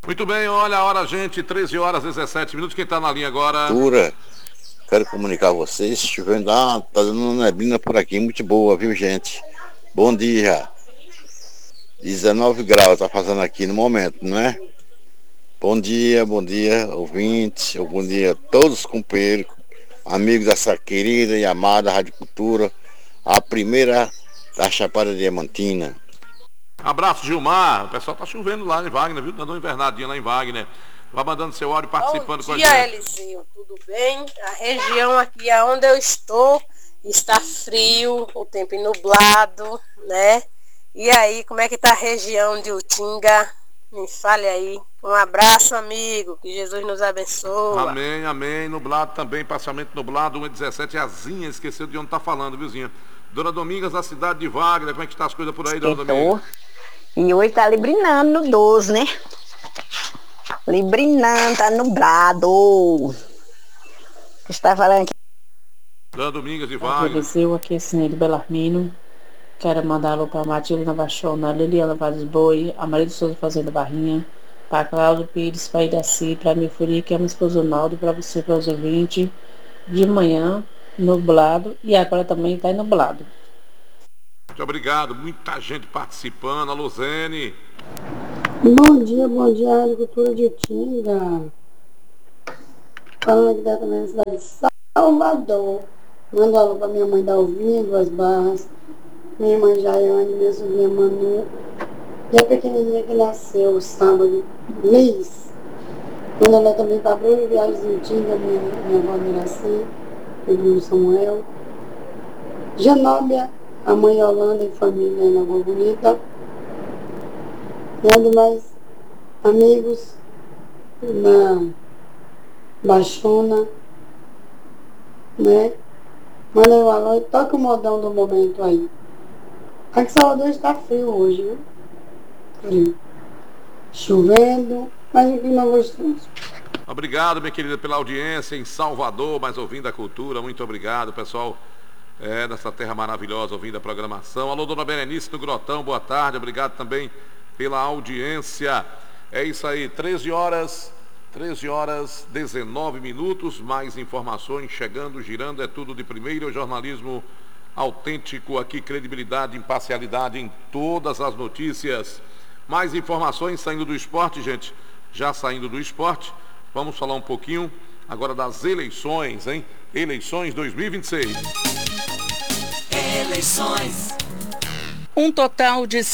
Muito bem, olha a hora, gente, 13 horas 17 minutos. Quem está na linha agora? Quero comunicar a vocês, chovendo, tá dando uma neblina por aqui, muito boa, viu, gente? Bom dia. 19 graus tá fazendo aqui no momento, não é? Bom dia, ouvintes, bom dia a todos os companheiros, amigos dessa querida e amada Rádio Cultura, a primeira da Chapada Diamantina. Abraço, Gilmar. O pessoal tá chovendo lá em Wagner, viu? Dando uma invernadinha lá em Wagner. Vai mandando seu áudio, participando com a gente. Bom dia, Elizinho. Tudo bem? A região aqui onde eu estou está frio, o tempo nublado, né? E aí, como é que tá a região de Utinga? Me fale aí. Um abraço, amigo. Que Jesus nos abençoe. Amém, amém. Nublado também, parcialmente nublado. 1h17. Azinha esqueceu de onde tá falando, viuzinha. Dona Domingas, da cidade de Wagner. Como é que tá as coisas por aí, Dona Domingas? E hoje tá librinando no 12, né? Librinando, tá nublado. Está falando aqui. Dona Domingas de Wagner. Aqui é Cineiro Belarmino. Quero mandar alô para Matilde Navachona, Liliana Vaz Boi, a Maria de Souza Fazenda Barrinha, para Cláudio Pires, para Iraci, para minha Furia, que é minha esposa Naldo, para você, para os ouvintes. De manhã, nublado, e agora também está nublado. Muito obrigado, muita gente participando. Alô, Zene. Bom dia, agricultura de Utinga. Falando aqui da cidade de Salvador. Mando alô para minha mãe Dalvinha, Duas Barras, minha irmã Jaiane, minha sobrinha Manu, e a pequenininha que nasceu sábado, Liz. Mando alô também para Bruno Viagens de Utinga, minha avó Miraci, meu irmão Samuel. Janóbia, a mãe Yolanda e família na Boa Bonita. Nada mais, amigos na Baixona, né? Manda aí o alô e toca o modão do momento aí. Aqui em Salvador está frio hoje, né? Frio. Chovendo, mas um clima gostoso. Obrigado, minha querida, pela audiência em Salvador, mais ouvindo a cultura. Muito obrigado, pessoal. Dessa terra maravilhosa, ouvindo a programação. Alô, dona Berenice do Grotão, boa tarde. Obrigado também pela audiência. É isso aí, 13 horas 19 minutos, mais informações chegando, girando, é tudo de primeira, o jornalismo autêntico aqui, credibilidade, imparcialidade em todas as notícias. Mais informações saindo do esporte, gente, já saindo do esporte, vamos falar um pouquinho agora das eleições, hein? Eleições 2026. Eleições. Um total de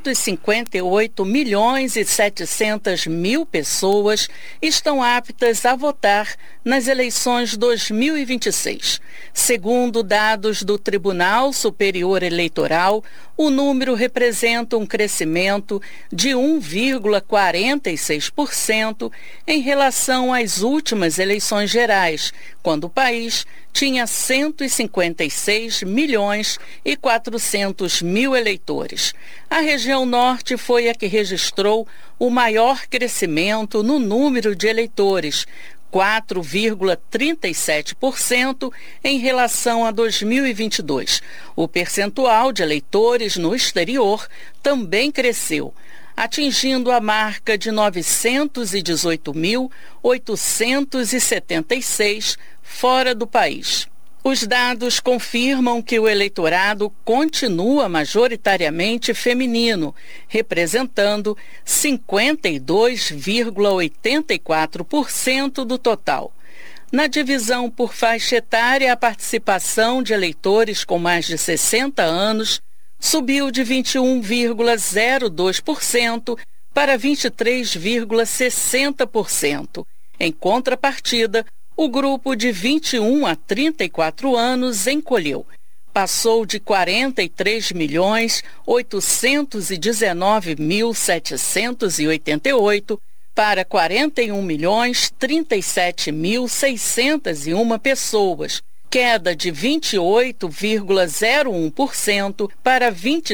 158.700.000 pessoas estão aptas a votar nas eleições 2026. Segundo dados do Tribunal Superior Eleitoral, o número representa um crescimento de 1,46% em relação às últimas eleições gerais, quando o país tinha 156.400.000 eleitores. A região norte foi a que registrou o maior crescimento no número de eleitores, 4,37% em relação a 2022. O percentual de eleitores no exterior também cresceu, atingindo a marca de 918.876 fora do país. Os dados confirmam que o eleitorado continua majoritariamente feminino, representando 52,84% do total. Na divisão por faixa etária, a participação de eleitores com mais de 60 anos subiu de 21,02% para 23,60%. Em contrapartida, o grupo de 21 a 34 anos encolheu. Passou de 43.819.788 para 41.037.601 pessoas, queda de 28,01% para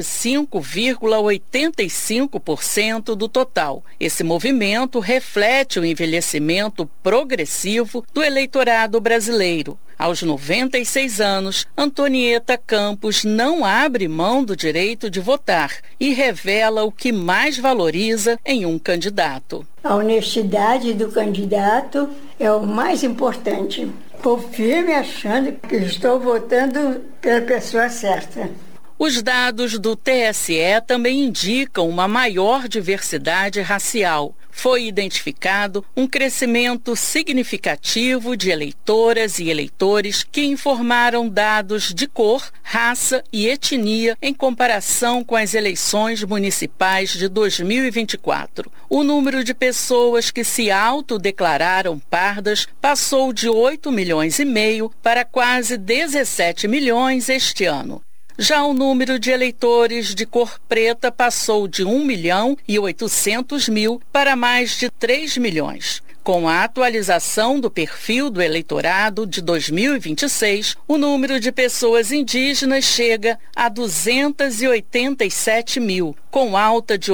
25,85% do total. Esse movimento reflete o envelhecimento progressivo do eleitorado brasileiro. Aos 96 anos, Antonieta Campos não abre mão do direito de votar e revela o que mais valoriza em um candidato. A honestidade do candidato é o mais importante. Estou firme achando que estou votando pela pessoa certa. Os dados do TSE também indicam uma maior diversidade racial. Foi identificado um crescimento significativo de eleitoras e eleitores que informaram dados de cor, raça e etnia em comparação com as eleições municipais de 2024. O número de pessoas que se autodeclararam pardas passou de 8,5 milhões para quase 17 milhões este ano. Já o número de eleitores de cor preta passou de 1.800.000 para mais de 3 milhões. Com a atualização do perfil do eleitorado de 2026, o número de pessoas indígenas chega a 287 mil, com alta de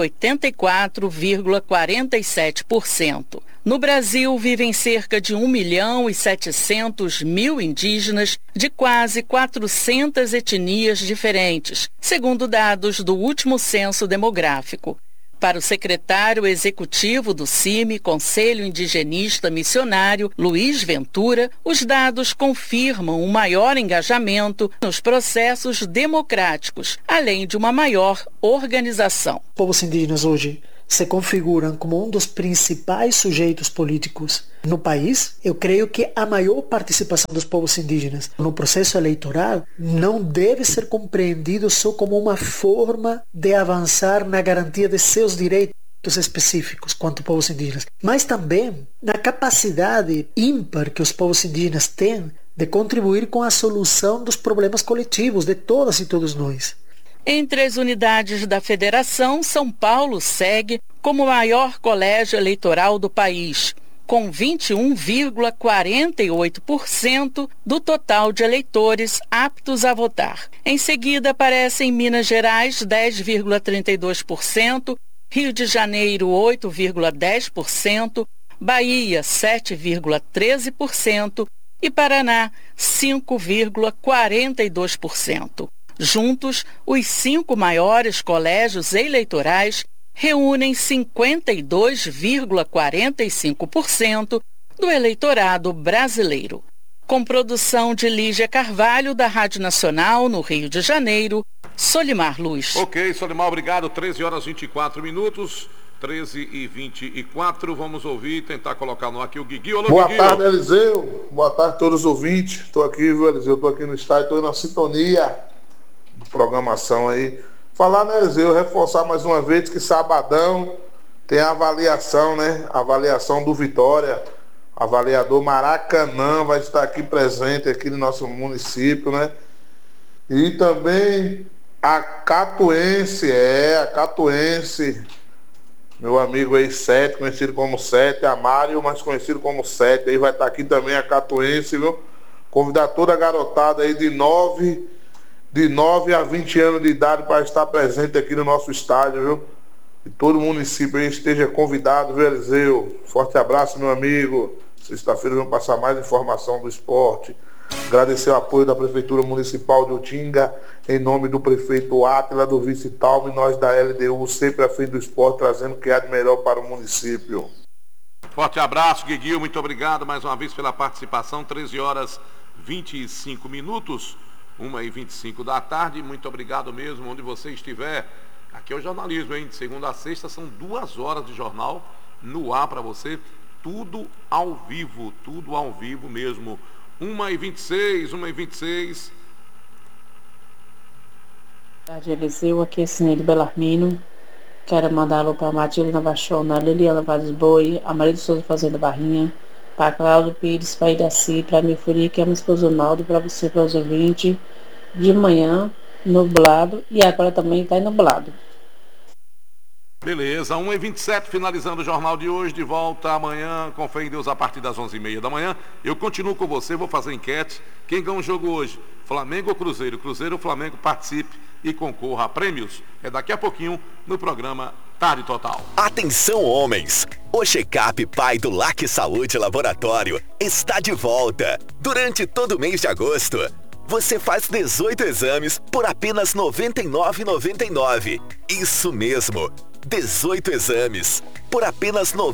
84,47%. No Brasil, vivem cerca de 1.700.000 indígenas de quase 400 etnias diferentes, segundo dados do último censo demográfico. Para o secretário executivo do CIMI, Conselho Indigenista Missionário, Luiz Ventura, os dados confirmam um maior engajamento nos processos democráticos, além de uma maior organização. Povos indígenas hoje se configuram como um dos principais sujeitos políticos no país. Eu creio que a maior participação dos povos indígenas no processo eleitoral não deve ser compreendido só como uma forma de avançar na garantia de seus direitos específicos quanto povos indígenas, mas também na capacidade ímpar que os povos indígenas têm de contribuir com a solução dos problemas coletivos de todas e todos nós. Entre as unidades da federação, São Paulo segue como o maior colégio eleitoral do país, com 21,48% do total de eleitores aptos a votar. Em seguida aparecem Minas Gerais, 10,32%, Rio de Janeiro, 8,10%, Bahia, 7,13% e Paraná, 5,42%. Juntos, os 5 maiores colégios eleitorais reúnem 52,45% do eleitorado brasileiro. Com produção de Lígia Carvalho, da Rádio Nacional, no Rio de Janeiro, Solimar Luz. Ok, Solimar, obrigado. 13h24, 13h24. Vamos ouvir, tentar colocar no ar aqui o Guigui. Olá, boa Guigui. Tarde, Eliseu. Boa tarde a todos os ouvintes. Estou aqui, viu, Eliseu? Estou aqui no estádio, estou na sintonia de programação aí. Falar, né, Eliseu? Reforçar mais uma vez que sabadão tem a avaliação, né? A avaliação do Vitória. Avaliador Maracanã vai estar aqui presente aqui no nosso município, né? E também a Catuense, meu amigo aí, 7, conhecido como 7, Amário, mas conhecido como 7, aí vai estar aqui também a Catuense, viu? Convidar toda a garotada aí de 9 a 20 anos de idade para estar presente aqui no nosso estádio, viu? E todo o município aí esteja convidado, viu, Eliseu? Forte abraço, meu amigo. Sexta-feira vamos passar mais informação do esporte. Agradecer o apoio da Prefeitura Municipal de Utinga, em nome do prefeito Átila, do vice Talme, nós da LDU, sempre à frente do esporte, trazendo o que há de melhor para o município. Forte abraço, Guiguinho, muito obrigado mais uma vez pela participação. 13h25, 1h25 da tarde, muito obrigado mesmo, onde você estiver. Aqui é o jornalismo, hein? De segunda a sexta são 2 horas de jornal no ar para você, tudo ao vivo mesmo. 1h26. Boa tarde, Eliseu. Aqui é Cineide Belarmino. Quero mandar alô para Matilde Navachona, Liliana Vaz Boi, a Maria de Souza Fazenda Barrinha, para Cláudio Pires, para Idaci, para minha Furia, que é meu esposo Naldo, para você, para os ouvintes. De manhã, nublado, e agora também está nublado. Beleza, 1h27, finalizando o jornal de hoje, de volta amanhã, com fé em Deus, a partir das 11h30 da manhã. Eu continuo com você, vou fazer enquete. Quem ganha o jogo hoje? Flamengo ou Cruzeiro? Cruzeiro ou Flamengo? Participe e concorra a prêmios. É daqui a pouquinho no programa Tarde total. Atenção, homens! O check-up Pai do LAC Saúde Laboratório está de volta. Durante todo o mês de agosto, você faz 18 exames por apenas R$ 99,99. Isso mesmo, 18 exames por apenas R$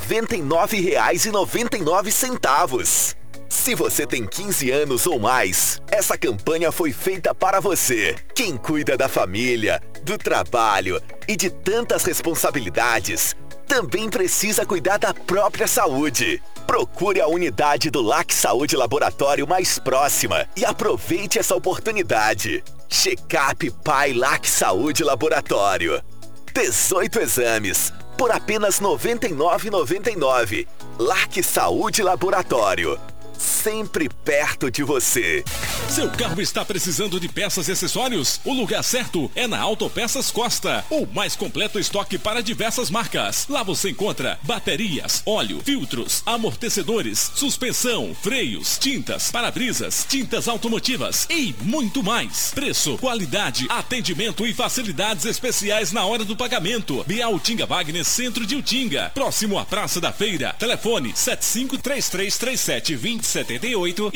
99,99. Se você tem 15 anos ou mais, essa campanha foi feita para você. Quem cuida da família, do trabalho e de tantas responsabilidades, também precisa cuidar da própria saúde. Procure a unidade do LAC Saúde Laboratório mais próxima e aproveite essa oportunidade. Check-up Pai LAC Saúde Laboratório. 18 exames por apenas R$ 99,99. LAC Saúde Laboratório. Sempre perto de você. Seu carro está precisando de peças e acessórios? O lugar certo é na Autopeças Costa, o mais completo estoque para diversas marcas. Lá você encontra baterias, óleo, filtros, amortecedores, suspensão, freios, tintas, para-brisas, tintas automotivas e muito mais. Preço, qualidade, atendimento e facilidades especiais na hora do pagamento. Via Utinga Wagner, centro de Utinga, próximo à Praça da Feira. Telefone 7533372078 e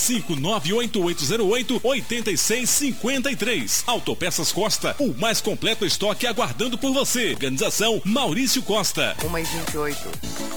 7598808-8653. Autopeças Costa, o mais completo estoque aguardando por você. Organização Maurício Costa. 1h28.